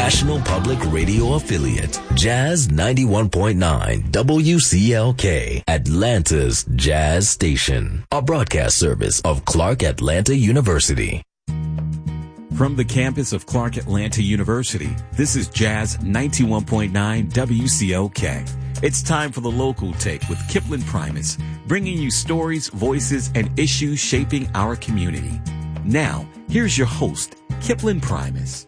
National Public Radio affiliate, Jazz 91.9 WCLK, Atlanta's Jazz Station, a broadcast service of Clark Atlanta University. From the campus of Clark Atlanta University, this is Jazz 91.9 WCLK. It's time for the local take with Kipling Primus, bringing you stories, voices, and issues shaping our community. Now, here's your host, Kipling Primus.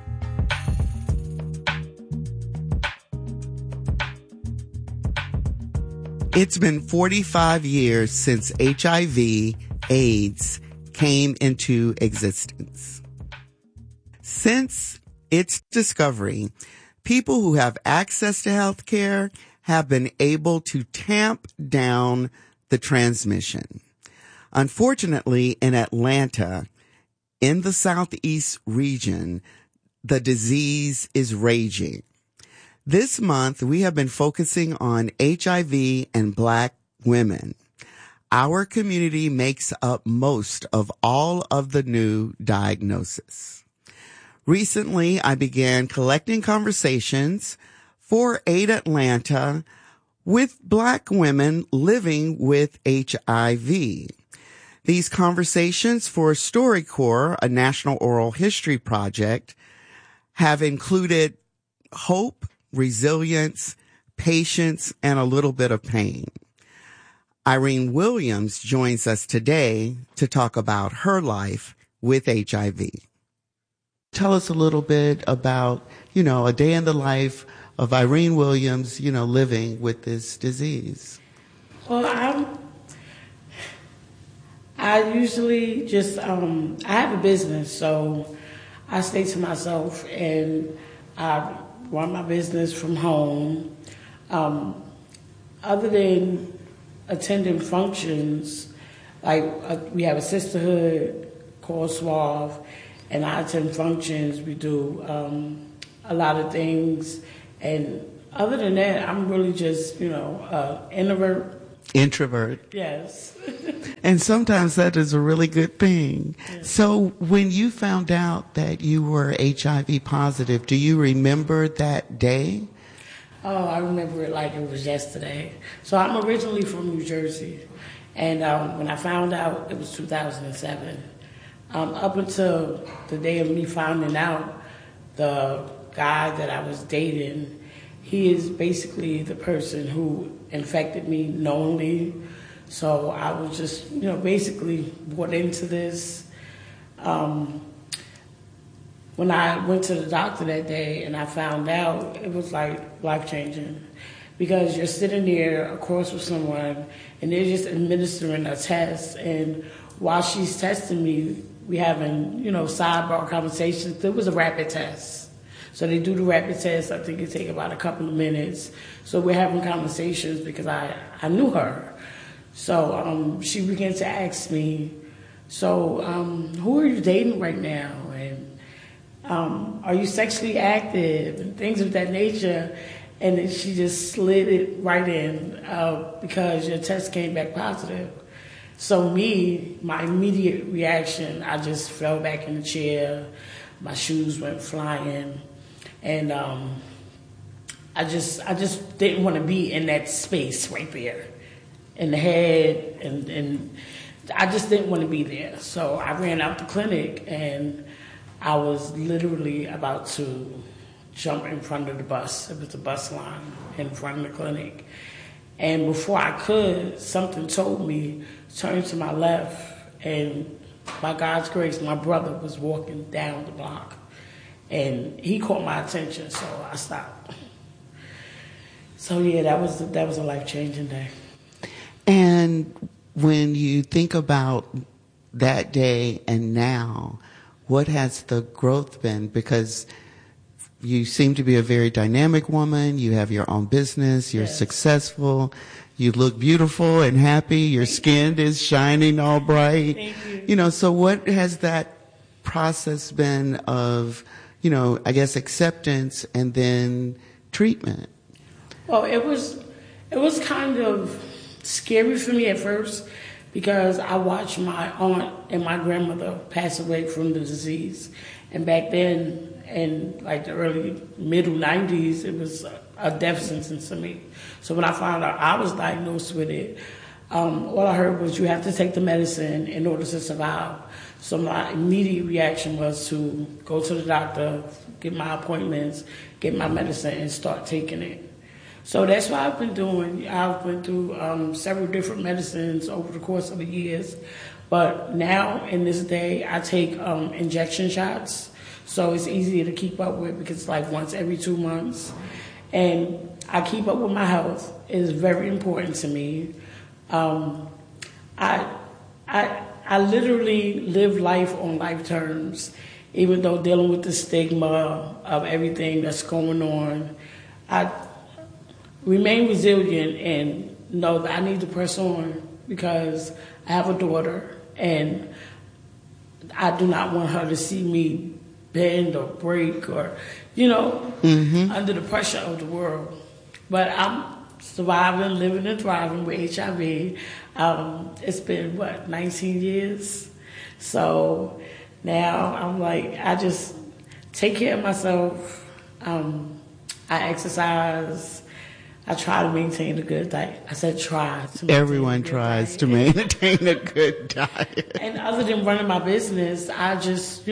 It's been 45 years since HIV/AIDS came into existence. Since its discovery, people who have access to health care have been able to tamp down the transmission. Unfortunately, in Atlanta, in the Southeast region, the disease is raging. This month, we have been focusing on HIV and Black women. Our community makes up most of all of the new diagnoses. Recently, I began collecting conversations for Aid Atlanta with Black women living with HIV. These conversations for StoryCorps, a national oral history project, have included hope, resilience, patience, and a little bit of pain. Irene Williams joins us today to talk about her life with HIV. Tell us a little bit about, a day in the life of Irene Williams, living with this disease. Well, I usually just, I have a business, so I stay to myself and I run my business from home. Other than attending functions, like we have a sisterhood called Suave, and I attend functions. We do a lot of things. And other than that, I'm really just, introvert. Introvert. Yes. And sometimes that is a really good thing. Yes. So when you found out that you were HIV positive, do you remember that day? Oh, I remember it like it was yesterday. So I'm originally from New Jersey. And when I found out, it was 2007. Up until the day of me finding out, the guy that I was dating, he is basically the person who infected me knowingly. So I was just, basically brought into this. When I went to the doctor that day and I found out, it was like life-changing. Because you're sitting there, of course, with someone, and they're just administering a test. And while she's testing me, we having, sidebar conversations. It was a rapid test. So they do the rapid test. I think it take about a couple of minutes. So we're having conversations because I knew her. So she began to ask me, so who are you dating right now? And are you sexually active? And things of that nature. And then she just slid it right in because your test came back positive. So my immediate reaction, I just fell back in the chair. My shoes went flying. And I just didn't want to be in that space right there in the head. And I just didn't want to be there. So I ran out the clinic and I was literally about to jump in front of the bus. It was a bus line in front of the clinic. And before I could, something told me, turn to my left, and by God's grace, my brother was walking down the block. And he caught my attention, so I stopped. So yeah, that was a life-changing day. And when you think about that day and now, what has the growth been? Because you seem to be a very dynamic woman. You have your own business. You're Yes. successful. You look beautiful and happy. Your skin is shining all bright. Thank you. So what has that process been of, I guess acceptance and then treatment? Well, it was kind of scary for me at first because I watched my aunt and my grandmother pass away from the disease. And back then, in like the early, middle 90s, it was a death sentence to me. So when I found out I was diagnosed with it, all I heard was you have to take the medicine in order to survive. So my immediate reaction was to go to the doctor, get my appointments, get my medicine, and start taking it. So that's what I've been doing. I've been through several different medicines over the course of the years. But now, in this day, I take injection shots. So it's easier to keep up with because it's like once every 2 months. And I keep up with my health. It is very important to me. I literally live life on life terms, even though dealing with the stigma of everything that's going on. I remain resilient and know that I need to press on because I have a daughter and I do not want her to see me bend or break or, under the pressure of the world. But I'm surviving, living and thriving with HIV. It's been, 19 years? So now I'm like, I just take care of myself. I exercise. I try to maintain a good diet. I said try. Everyone tries to maintain a good diet. And other than running my business, I just,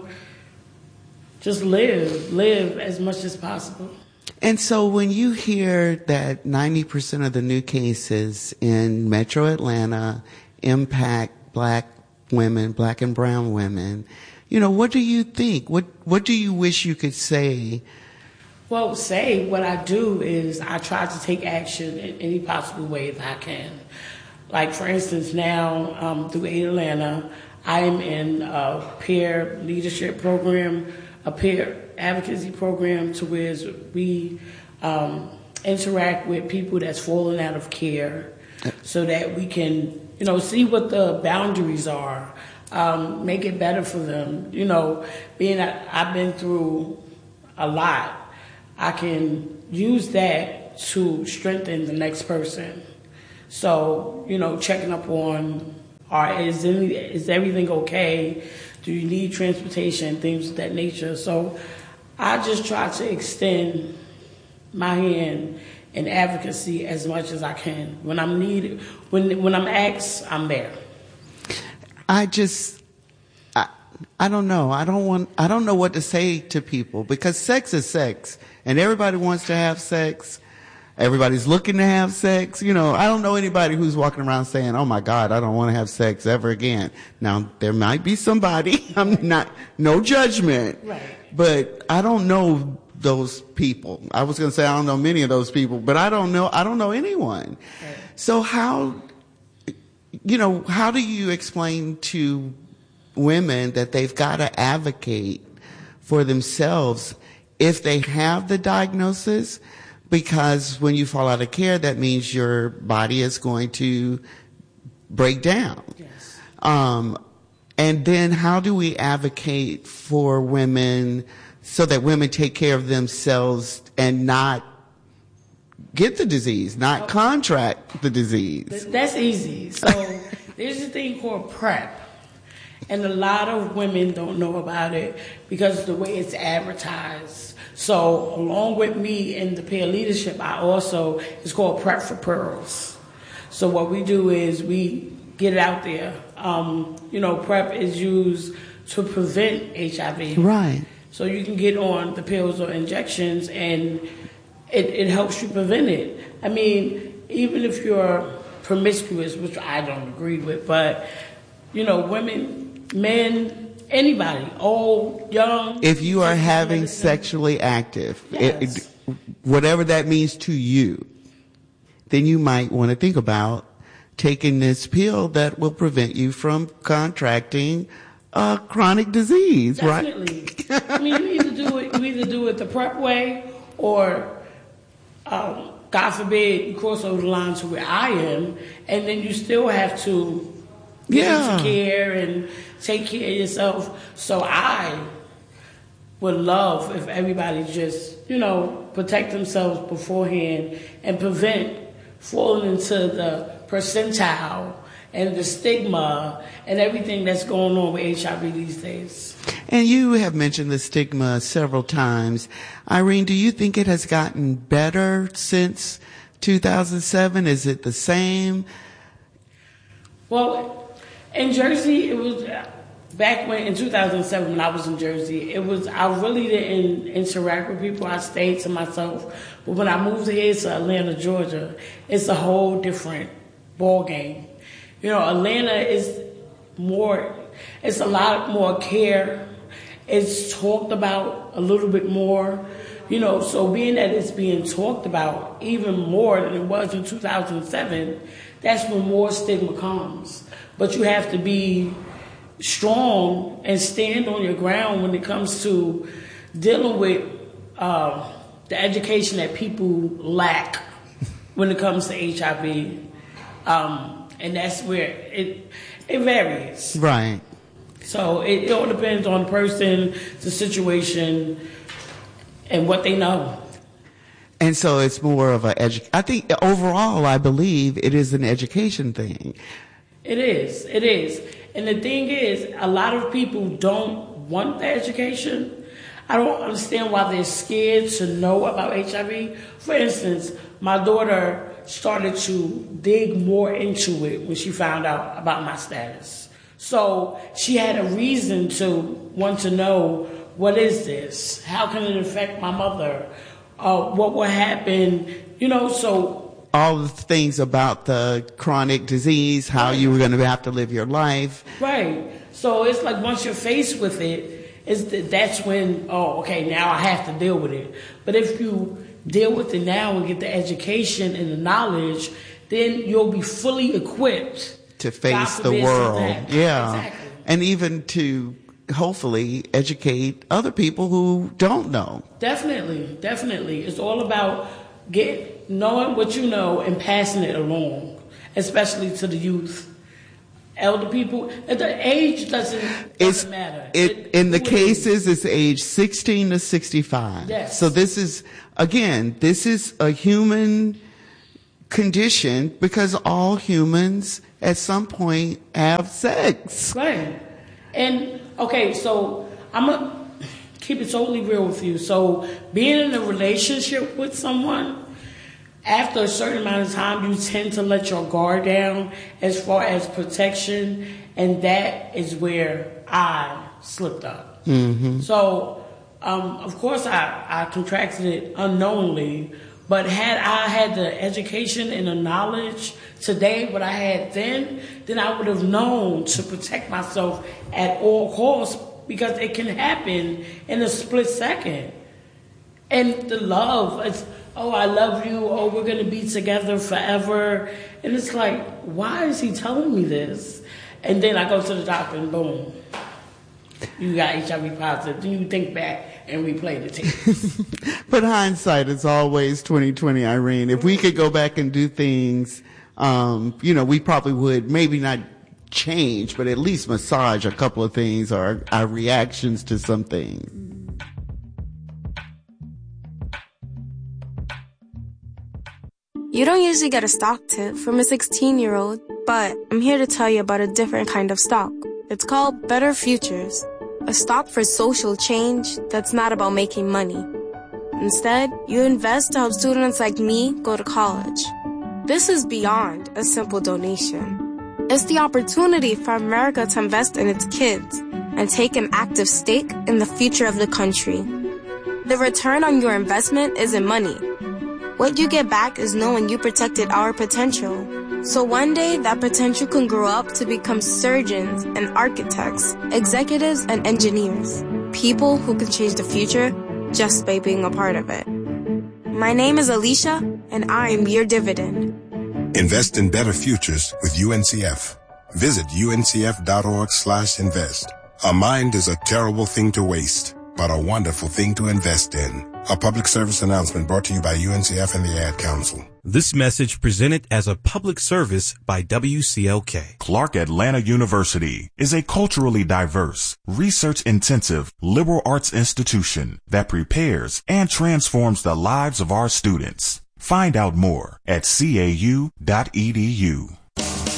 just live as much as possible. And so when you hear that 90% of the new cases in Metro Atlanta impact black women, black and brown women, what do you think? What do you wish you could say? Well, what I do is I try to take action in any possible way that I can. Like, for instance, now through AID Atlanta, I am in a peer leadership program, a peer advocacy program to where we interact with people that's fallen out of care so that we can, see what the boundaries are, make it better for them. Being that I've been through a lot, I can use that to strengthen the next person. So, checking up on, is everything okay? Do you need transportation? Things of that nature. So I just try to extend my hand in advocacy as much as I can. When I'm needed, when I'm asked, I'm there. I don't know. I don't know what to say to people because sex is sex and everybody wants to have sex. Everybody's looking to have sex. I don't know anybody who's walking around saying, oh my God, I don't want to have sex ever again. Now, there might be somebody. No judgment. Right. But I don't know those people. I was going to say I don't know many of those people, but I don't know anyone. Right. So how do you explain to women that they've got to advocate for themselves if they have the diagnosis? Because when you fall out of care, that means your body is going to break down. Yes. And then how do we advocate for women so that women take care of themselves and not get the disease, not contract the disease? That's easy. So there's a thing called PrEP. And a lot of women don't know about it because of the way it's advertised. So along with me in the peer leadership, it's called PrEP for Pearls. So what we do is we get it out there. PrEP is used to prevent HIV. Right. So you can get on the pills or injections and it helps you prevent it. I mean, even if you're promiscuous, which I don't agree with, but, women, men, anybody, old, young. If you are having sexually active, yes. Whatever that means to you, then you might want to think about taking this pill that will prevent you from contracting a chronic disease, Definitely. Right? I mean, you either do it the PrEP way or, God forbid, you cross over the line to where I am, and then you still have to get into care and take care of yourself. So I would love if everybody just, protect themselves beforehand and prevent falling into the percentile and the stigma and everything that's going on with HIV these days. And you have mentioned the stigma several times. Irene, do you think it has gotten better since 2007? Is it the same? Well, in Jersey, it was back in 2007 when I was in Jersey, I really didn't interact with people. I stayed to myself. But when I moved here to Atlanta, Georgia, it's a whole different ball game. You know, Atlanta it's a lot more care. It's talked about a little bit more. You know, so being that it's being talked about even more than it was in 2007, that's when more stigma comes. But you have to be strong and stand on your ground when it comes to dealing with the education that people lack when it comes to HIV. And that's where it varies. Right. So it all depends on the person, the situation, and what they know. And so it's more of I think overall, I believe it is an education thing. It is. And the thing is, a lot of people don't want the education. I don't understand why they're scared to know about HIV. For instance, my daughter started to dig more into it when she found out about my status. So she had a reason to want to know, what is this? How can it affect my mother? What will happen? You know, so all the things about the chronic disease, how you were going to have to live your life. Right. So it's like once you're faced with it, that's when, now I have to deal with it. But if you deal with it now and get the education and the knowledge, then you'll be fully equipped to face the world. Yeah. Exactly. And even to hopefully educate other people who don't know. Definitely. It's all about knowing what you know and passing it along, especially to the youth. Elder people, the age doesn't matter. In the cases, it's age 16 to 65. Yes. So this is a human condition because all humans at some point have sex. Right. And, okay, so I'm going to keep it totally real with you. So being in a relationship with someone, after a certain amount of time, you tend to let your guard down as far as protection, and that is where I slipped up. Mm-hmm. So, of course, I contracted it unknowingly, but had I had the education and the knowledge today, what I had then I would have known to protect myself at all costs, because it can happen in a split second. And the love, it's, I love you, we're going to be together forever. And it's like, why is he telling me this? And then I go to the doctor and boom, you got HIV positive. Then you think back and replay the tape. But hindsight is always 20/20, Irene. If we could go back and do things, we probably would maybe not change, but at least massage a couple of things or our reactions to some things. You don't usually get a stock tip from a 16-year-old, but I'm here to tell you about a different kind of stock. It's called Better Futures, a stock for social change that's not about making money. Instead, you invest to help students like me go to college. This is beyond a simple donation. It's the opportunity for America to invest in its kids and take an active stake in the future of the country. The return on your investment isn't money. What you get back is knowing you protected our potential. So one day, that potential can grow up to become surgeons and architects, executives and engineers. People who can change the future just by being a part of it. My name is Alicia, and I am your dividend. Invest in better futures with UNCF. Visit uncf.org/invest. A mind is a terrible thing to waste, but a wonderful thing to invest in. A public service announcement brought to you by UNCF and the Ad Council. This message presented as a public service by WCLK. Clark Atlanta University is a culturally diverse, research-intensive, liberal arts institution that prepares and transforms the lives of our students. Find out more at cau.edu.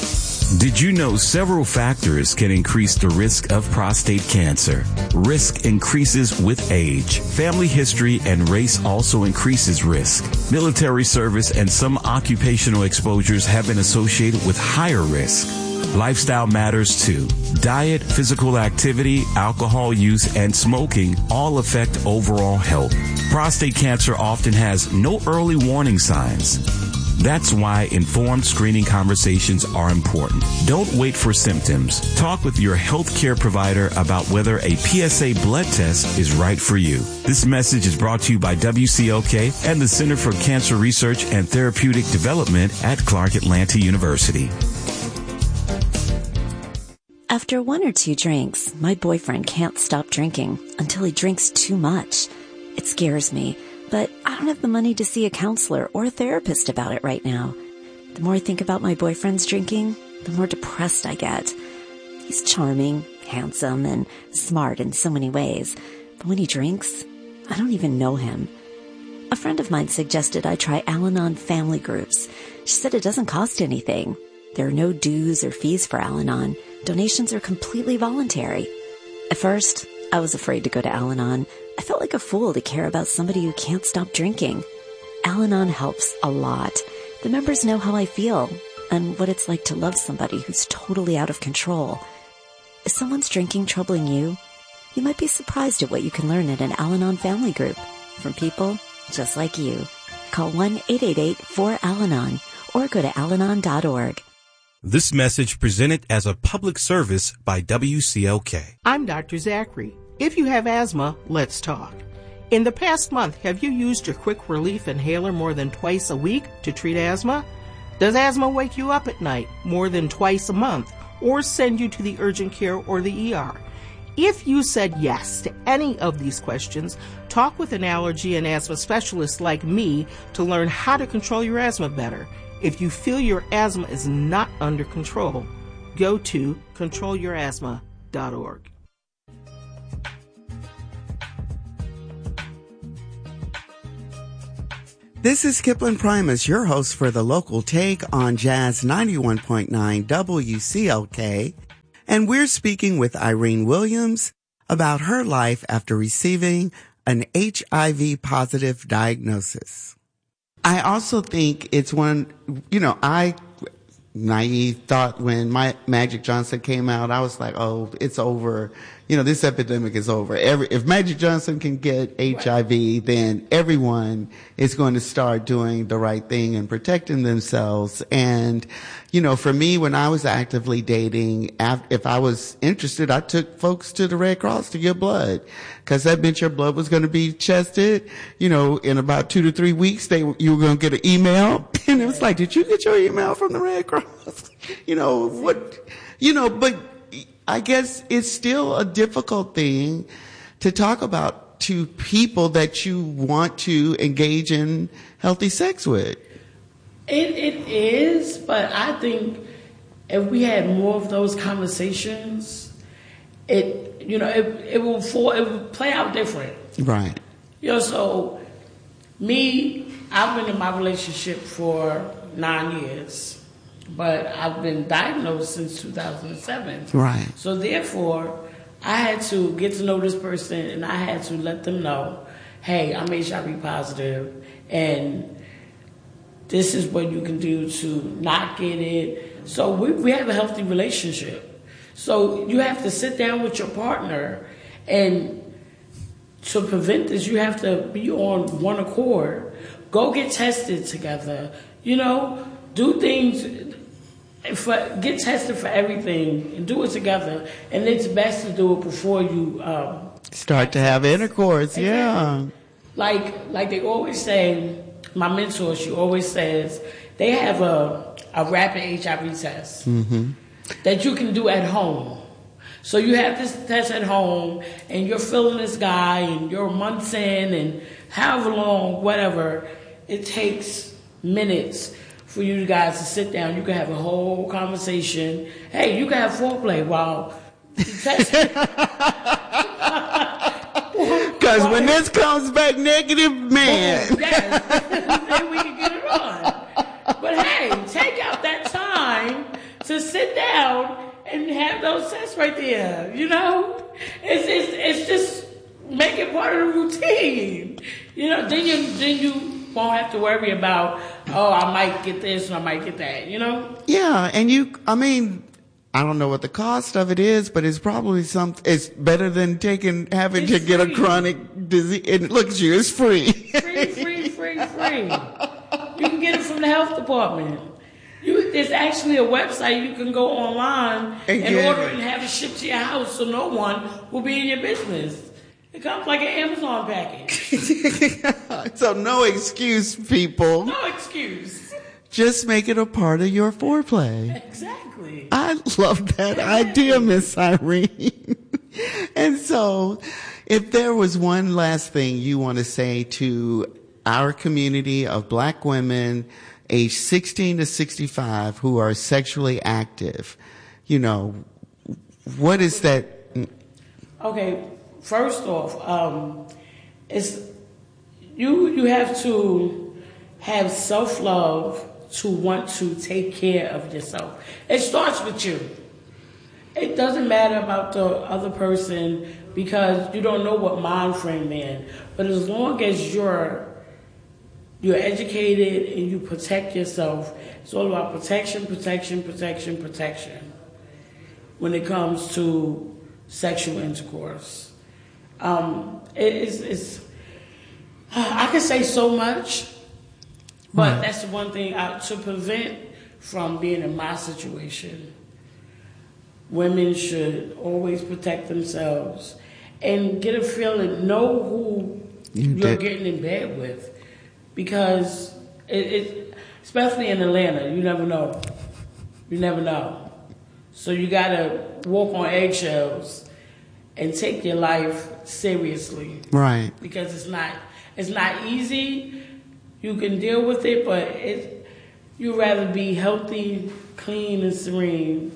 Did you know several factors can increase the risk of prostate cancer? Risk increases with age. Family history and race also increases risk. Military service and some occupational exposures have been associated with higher risk. Lifestyle matters too. Diet, physical activity, alcohol use, and smoking all affect overall health. Prostate cancer often has no early warning signs. That's why informed screening conversations are important. Don't wait for symptoms. Talk with your healthcare provider about whether a PSA blood test is right for you. This message is brought to you by WCLK and the Center for Cancer Research and Therapeutic Development at Clark Atlanta University. After 1 or 2 drinks, my boyfriend can't stop drinking until he drinks too much. It scares me, but I don't have the money to see a counselor or a therapist about it right now. The more I think about my boyfriend's drinking, the more depressed I get. He's charming, handsome, and smart in so many ways. But when he drinks, I don't even know him. A friend of mine suggested I try Al-Anon family groups. She said it doesn't cost anything. There are no dues or fees for Al-Anon. Donations are completely voluntary. At first, I was afraid to go to Al-Anon. I felt like a fool to care about somebody who can't stop drinking. Al-Anon helps a lot. The members know how I feel and what it's like to love somebody who's totally out of control. If someone's drinking troubling you, you might be surprised at what you can learn at an Al-Anon family group from people just like you. Call 1-888-4-AL-ANON or go to alanon.org. This message presented as a public service by WCLK. I'm Dr. Zachary. If you have asthma, let's talk. In the past month, have you used your quick relief inhaler more than twice a week to treat asthma? Does asthma wake you up at night more than twice a month or send you to the urgent care or the ER? If you said yes to any of these questions, talk with an allergy and asthma specialist like me to learn how to control your asthma better. If you feel your asthma is not under control, go to controlyourasthma.org. This is Kipling Primus, your host for the local take on Jazz 91.9 WCLK, and we're speaking with Irene Williams about her life after receiving an HIV-positive diagnosis. I also think it's one, I naive thought when Magic Johnson came out, I was like, oh, it's over. This epidemic is over. If Magic Johnson can get HIV, then everyone is going to start doing the right thing and protecting themselves. And, for me, when I was actively dating, if I was interested, I took folks to the Red Cross to give blood, because that meant your blood was going to be tested. In about 2 to 3 weeks, you were going to get an email. And it was like, did you get your email from the Red Cross? But I guess it's still a difficult thing to talk about to people that you want to engage in healthy sex with. It is, but I think if we had more of those conversations, it will play out different. Right. So me, I've been in my relationship for 9 years. But I've been diagnosed since 2007. Right. So therefore, I had to get to know this person, and I had to let them know, hey, I'm HIV positive, and this is what you can do to not get it. So we have a healthy relationship. So you have to sit down with your partner, and to prevent this, you have to be on one accord. Go get tested together. Do things. Get tested for everything and do it together. And it's best to do it before you start to have intercourse. Exactly. Yeah. Like they always say, my mentor, she always says they have a rapid HIV test that you can do at home. So you have this test at home, and you're feeling this guy, and you're months in, and however long, whatever, it takes minutes for you guys to sit down. You can have a whole conversation. Hey, you can have foreplay while testing. Because when this comes back negative, man. Yes, then we can get it on. But hey, take out that time to sit sit down and have those tests right there. You know, it's just make it part of the routine. You know, then you won't have to worry about, oh, I might get this and I might get that. You know? Yeah, and I don't know what the cost of it is, but it's probably it's better than having to get a chronic disease. And look at you, it's free. Free. You can get it from the health department. There's actually a website you can go online and order it and have it shipped to your house so no one will be in your business. It comes like an Amazon package. So no excuse, people. No excuse. Just make it a part of your foreplay. Exactly. I love that idea, Miss Irene. And so, if there was one last thing you want to say to our community of black women aged 16 to 65 who are sexually active, you know, what is that? Okay, first off, it's you have to have self-love to want to take care of yourself. It starts with you. It doesn't matter about the other person because you don't know what mind frame they're in. But as long as you're educated and you protect yourself, it's all about protection when it comes to sexual intercourse. It's I can say so much, but that's the one thing to prevent from being in my situation. Women should always protect themselves and get a feeling, know who you're getting in bed with. Because especially in Atlanta, you never know. You never know. So you gotta walk on eggshells and take your life seriously. Right. Because it's not easy. You can deal with it, but you'd rather be healthy, clean, and serene.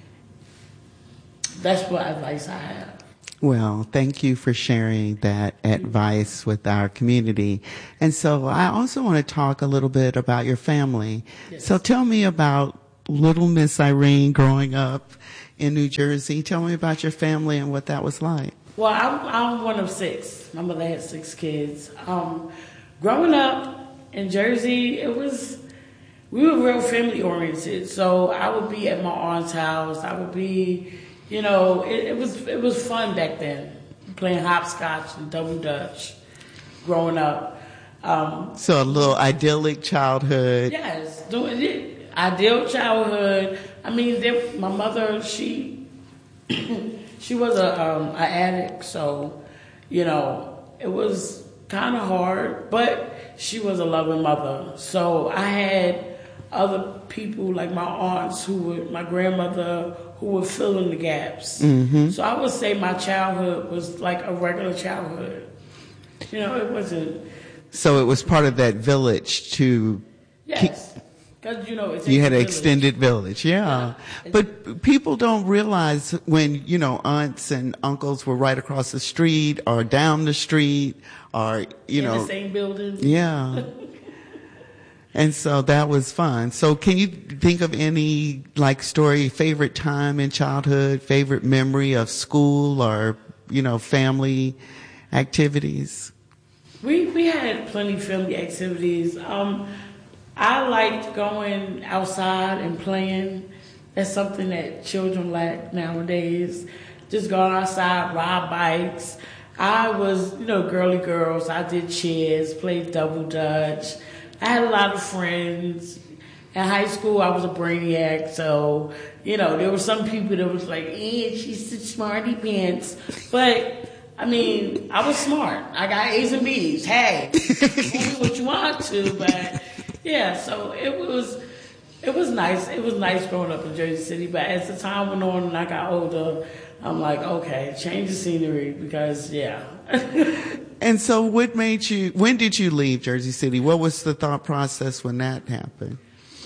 That's what advice I have. Well, thank you for sharing that advice with our community. And so I also want to talk a little bit about your family. Yes. So tell me about little Miss Irene growing up in New Jersey. Tell me about your family and what that was like. Well, I'm one of 6. My mother had 6 kids. Growing up in Jersey, we were real family oriented. So I would be at my aunt's house. I would be, you know, it was fun back then, playing hopscotch and double dutch, growing up. So a little idyllic childhood. Yes, doing it. Ideal childhood. I mean, my mother, she was an addict, so, you know, it was kind of hard, but she was a loving mother. So I had other people like my aunts my grandmother, who would fill in the gaps. Mm-hmm. So I would say my childhood was like a regular childhood. You know, it wasn't. So it was part of that village to. Yes. Because, you know, you had an extended village, yeah. But people don't realize when, you know, aunts and uncles were right across the street or down the street or, you know. In the same building. Yeah. And so that was fun. So can you think of any, like, story, favorite time in childhood, favorite memory of school or, you know, family activities? We had plenty of family activities. I liked going outside and playing. That's something that children lack nowadays. Just going outside, ride bikes. I was, you know, girly girls. I did chairs, played double dutch. I had a lot of friends. In high school, I was a brainiac. So, you know, there were some people that was like, she's the smarty pants. But, I mean, I was smart. I got A's and B's. Hey, do what you want to, but... Yeah, so it was nice. It was nice growing up in Jersey City, but as the time went on and I got older, I'm like, okay, change the scenery because, yeah. And so when did you leave Jersey City? What was the thought process when that happened?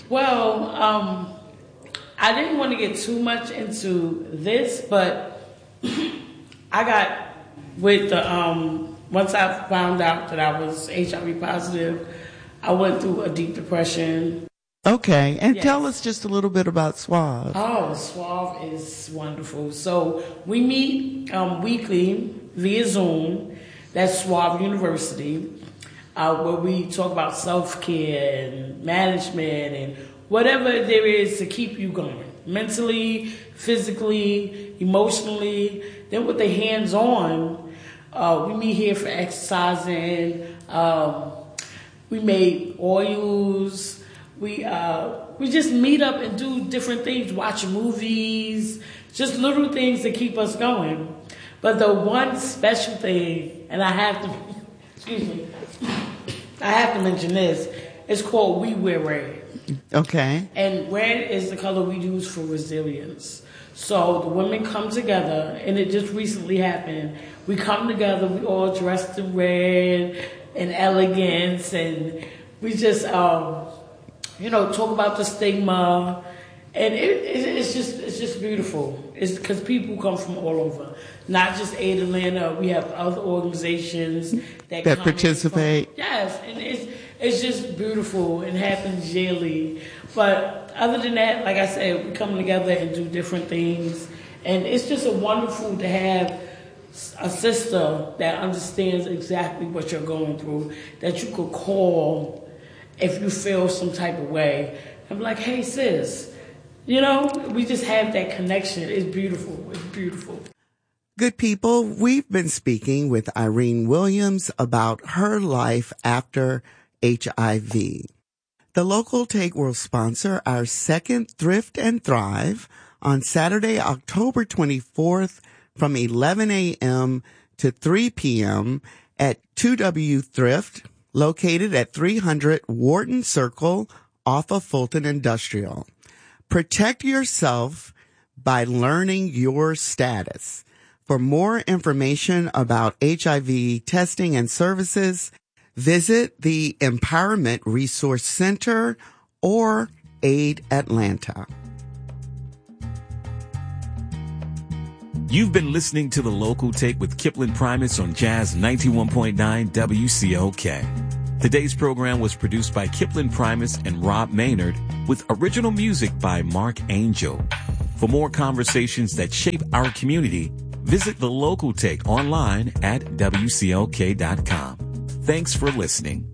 Well, I didn't want to get too much into this, but I got with the, once I found out that I was HIV positive, I went through a deep depression. Okay, and Yes. tell us just a little bit about Suave. Oh, Suave is wonderful. So we meet weekly via Zoom. That's Suave University, where we talk about self-care and management and whatever there is to keep you going, mentally, physically, emotionally. Then with the hands-on, we meet here for exercising. We make oils. We just meet up and do different things, watch movies, just little things to keep us going. But the one special thing, and I have to mention this, it's called We Wear Red. Okay. And red is the color we use for resilience. So the women come together, and it just recently happened. We come together, we all dressed in red and elegance, and we just, talk about the stigma, and it's just beautiful. It's because people come from all over, not just Aid Atlanta. We have other organizations that come participate. Yes, and it's just beautiful and happens yearly. But other than that, like I said, we come together and do different things, and it's just wonderful to have a sister that understands exactly what you're going through, that you could call if you feel some type of way. I'm like, hey, sis, we just have that connection. It's beautiful. It's beautiful. Good people, we've been speaking with Irene Williams about her life after HIV. The Local Take will sponsor our second Thrift and Thrive on Saturday, October 24th from 11 a.m. to 3 p.m. at 2W Thrift, located at 300 Wharton Circle off of Fulton Industrial. Protect yourself by learning your status. For more information about HIV testing and services, visit the Empowerment Resource Center or Aid Atlanta. You've been listening to The Local Take with Kipling Primus on Jazz 91.9 WCLK. Today's program was produced by Kipling Primus and Rob Maynard with original music by Mark Angel. For more conversations that shape our community, visit The Local Take online at WCLK.com. Thanks for listening.